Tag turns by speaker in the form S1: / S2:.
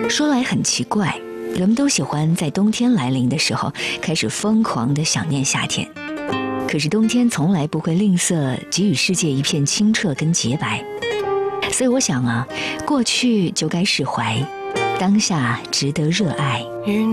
S1: 说来很奇怪，人们都喜欢在冬天来临的时候开始疯狂地想念夏天，可是冬天从来不会吝啬给予世界一片清澈跟洁白。所以我想啊，过去就该释怀，当下值得热爱。